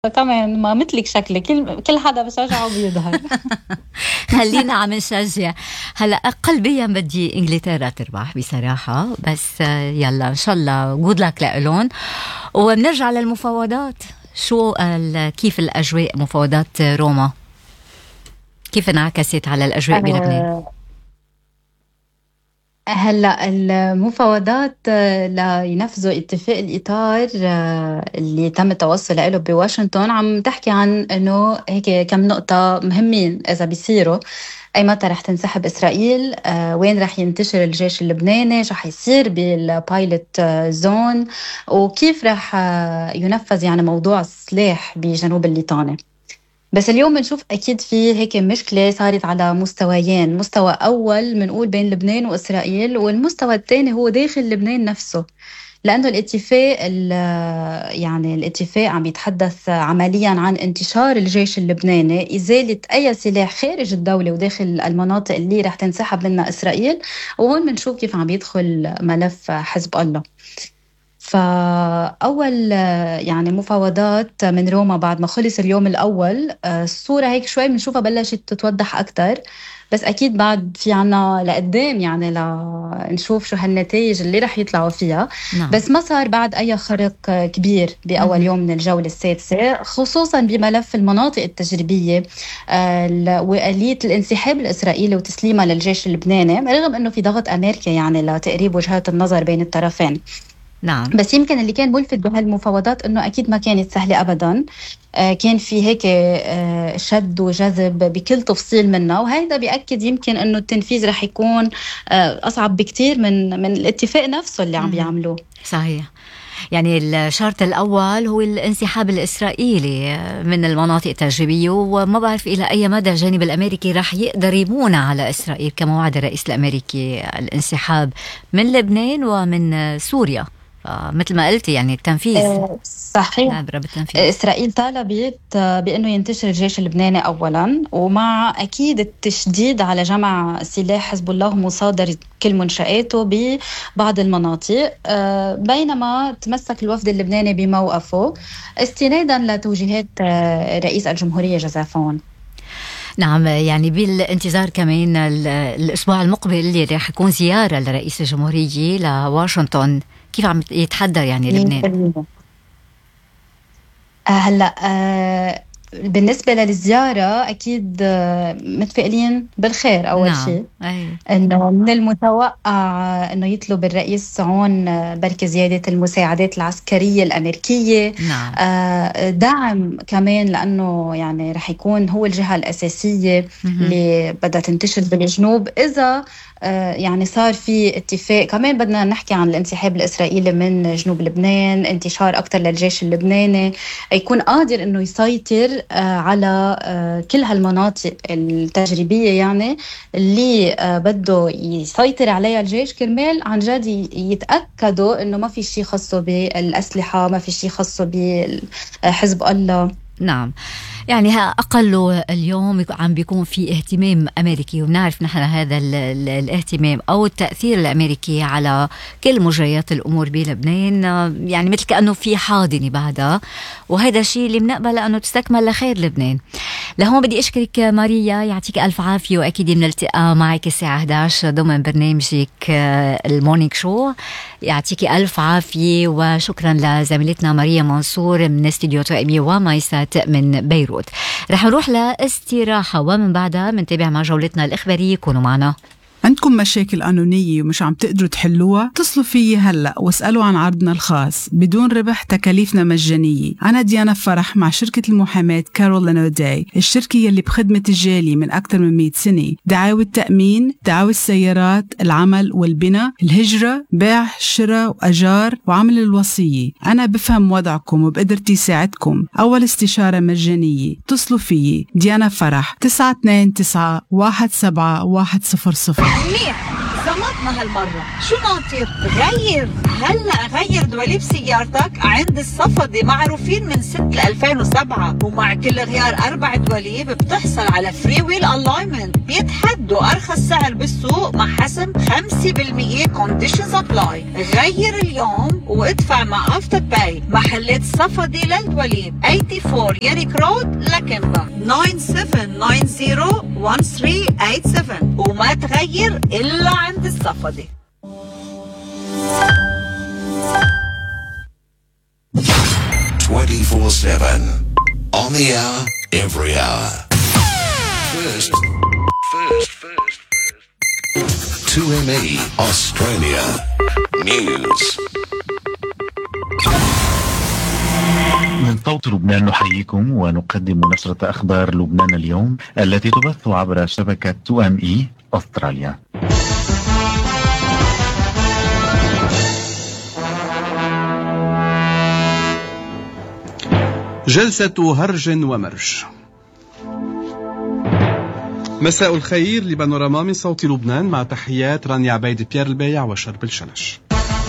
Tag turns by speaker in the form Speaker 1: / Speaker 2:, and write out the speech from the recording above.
Speaker 1: كمان ما مثلك شكلي، كل حدا بشجعه بيظهر.
Speaker 2: خلينا عم نشجع. هلا قلبيا بدي انجلترا تربح بصراحة، بس يلا ان شاء الله جود لك لإلهم. وبنرجع للمفاوضات. شو كيف الأجواء مفاوضات روما؟ كيف انعكست على الأجواء بلبنان؟
Speaker 1: هلا المفاوضات لينفذوا اتفاق الإطار اللي تم التوصل له بواشنطن، عم تحكي عن انه هيك كم نقطة مهمين اذا بيصيروا. اي متى رح تنسحب اسرائيل، وين رح ينتشر الجيش اللبناني، شو حيصير بالبايلوت زون، وكيف رح ينفذ يعني موضوع السلاح بجنوب الليطاني. بس اليوم بنشوف أكيد في هيك مشكلة صارت على مستويين. مستوى أول بنقول بين لبنان وإسرائيل، والمستوى الثاني هو داخل لبنان نفسه. لأنه يعني الاتفاق عم يتحدث عمليا عن انتشار الجيش اللبناني، إزالة أي سلاح خارج الدولة وداخل المناطق اللي رح تنسحب منها إسرائيل. وهون بنشوف كيف عم يدخل ملف حزب الله. فأول يعني مفاوضات من روما بعد ما خلص اليوم الأول، الصورة هيك شوي بنشوفها بلشت تتوضح أكتر. بس أكيد بعد في عنا لقدام يعني لنشوف شو هالنتائج اللي رح يطلعوا فيها.
Speaker 2: نعم.
Speaker 1: بس ما صار بعد أي خرق كبير بأول يوم من الجولة السادسة، خصوصا بملف المناطق التجريبية وآلية الانسحاب الإسرائيلي وتسليمها للجيش اللبناني، رغم أنه في ضغط أمريكي يعني لتقريب وجهات النظر بين الطرفين.
Speaker 2: نعم.
Speaker 1: بس يمكن اللي كان ملفت بهالمفاوضات انه اكيد ما كانت سهله ابدا. كان في هيك شد وجذب بكل تفصيل منها، وهذا بيأكد يمكن انه التنفيذ رح يكون اصعب بكتير من الاتفاق نفسه اللي عم بيعملوه.
Speaker 2: صحيح. يعني الشرط الأول هو الانسحاب الإسرائيلي من المناطق التجريبية، وما بعرف إلى أي مدى الجانب الأمريكي رح يقدر يمونع على إسرائيل كما وعد الرئيس الأمريكي الانسحاب من لبنان ومن سوريا. مثل ما قلتي يعني التنفيذ.
Speaker 1: صحيح. إسرائيل طالبت بأنه ينتشر الجيش اللبناني أولا، ومع أكيد التشديد على جمع سلاح حزب الله ومصادرة كل منشآته ببعض المناطق، بينما تمسك الوفد اللبناني بموقفه استنادا لتوجيهات رئيس الجمهورية جوزيف عون.
Speaker 2: نعم. يعني بالانتظار كمان الأسبوع المقبل اللي رح يكون زيارة لرئيس الجمهورية لواشنطن، كيف عم يتحضر يعني لبنان؟
Speaker 1: هلا بالنسبة للزيارة أكيد متفائلين بالخير. أول
Speaker 2: نعم.
Speaker 1: شيء أنه من المتوقع أنه يطلب الرئيس عون بركة زيادة المساعدات العسكرية الأمريكية.
Speaker 2: نعم.
Speaker 1: دعم كمان، لأنه يعني رح يكون هو الجهة الأساسية اللي بدها تنتشر بالجنوب. إذا يعني صار في اتفاق، كمان بدنا نحكي عن الانسحاب الإسرائيلي من جنوب لبنان، انتشار أكتر للجيش اللبناني، يكون قادر أنه يسيطر على كل هالمناطق التجريبية يعني اللي بده يسيطر عليها الجيش، كرمال عن جد يتأكدوا أنه ما في شيء خاصه بالأسلحة، ما في شيء خاصه بحزب الله.
Speaker 2: نعم. يعني أقل اليوم عم بيكون في اهتمام أمريكي، ونعرف نحن هذا الاهتمام أو التأثير الأمريكي على كل مجريات الأمور بلبنان، يعني مثل كأنه في حاضنة بعدها، وهذا الشيء اللي بنقبل أنه تستكمل لخير لبنان. لهون بدي أشكرك ماريا، يعطيك ألف عافية، وأكيد بنلتقى معك الساعة 11 ضمن برنامجك المورنينج شو. يعطيك ألف عافية، وشكرا لزميلتنا ماريا منصور من استديو توأمي ومايسات من بيروت. رح نروح لاستراحة، ومن بعدها منتابع مع جولتنا الإخبارية. كونوا معنا.
Speaker 3: عندكم مشاكل قانونية ومش عم تقدروا تحلوها؟ اتصلوا فيي هلأ واسألوا عن عرضنا الخاص بدون ربح، تكاليفنا مجانية. أنا ديانا فرح مع شركة المحاماة كارول أوداي، الشركة يلي بخدمة الجالية من أكثر من 100 سنة. دعاوى التأمين، دعاوى السيارات، العمل والبناء، الهجرة، بيع شراء وأجار، وعمل الوصية. أنا بفهم وضعكم وبقدرتي ساعدكم. أول استشارة مجانية. اتصلوا فيي ديانا فرح 929 17100.
Speaker 4: منيح زمط خلصنا هالمرة. شو ناطر؟ غير هلا، غير دواليب سيارتك عند الصفدي، معروفين من سنة 2007، ومع كل غيار 4 دواليب بتحصل على فري ويل الاينمنت، بيتحدوا ارخص سعر بالسوق مع حسم 5% كونديشنز ابلاي. غير اليوم وادفع مع افتر باي. محلات صفدي للدواليب 84 ياريك رود لكمبا 97901387 وما تغير إلا عند الصفدي.
Speaker 5: On the hour, every hour. First. 2ME Australia News.
Speaker 6: من صوت لبنان نحييكم ونقدم نشرة أخبار لبنان اليوم التي تبث عبر شبكة 2ME أستراليا.
Speaker 7: جلسة هرج ومرج. مساء الخير لبانوراما من صوت لبنان، مع تحيات رانيا عبيد بيير البايع وشرب الشلش.